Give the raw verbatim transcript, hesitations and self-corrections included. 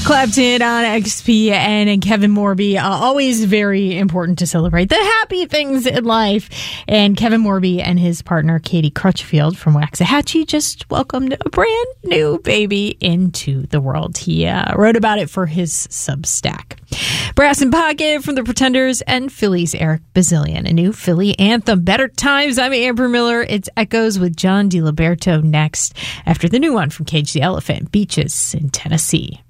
Clapton on X P N and Kevin Morby. Uh, always very important to celebrate the happy things in life. And Kevin Morby and his partner Katie Crutchfield from Waxahachie just welcomed a brand new baby into the world. He uh, wrote about it for his Substack. Brass and Pocket from the Pretenders and Philly's Eric Bazillion. A new Philly anthem, Better Times. I'm Amber Miller. It's Echoes with John DiLiberto next after the new one from Cage the Elephant, Beaches in Tennessee.